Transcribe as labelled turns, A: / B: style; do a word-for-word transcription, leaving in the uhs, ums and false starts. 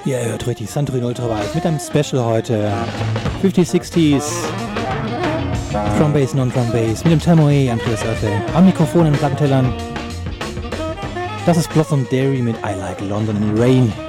A: Ja, ihr hört richtig, Sandrine Ultraweit mit einem Special heute. fünfziger, sechziger, Drum Bass, Non-Drum Bass, mit dem Tamoe, Andreas Oertel, am Mikrofon in den Plattentellern. Das ist Blossom Dairy mit I Like London in the Rain.